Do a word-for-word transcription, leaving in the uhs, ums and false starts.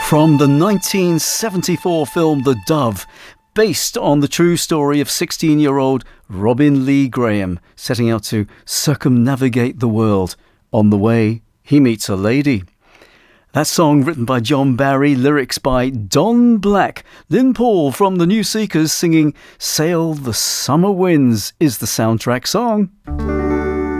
From the nineteen seventy-four film The Dove, based on the true story of sixteen-year-old Robin Lee Graham setting out to circumnavigate the world. On the way, he meets a lady. That song, written by John Barry, lyrics by Don Black. Lynn Paul from the New Seekers singing Sail the Summer Winds is the soundtrack song.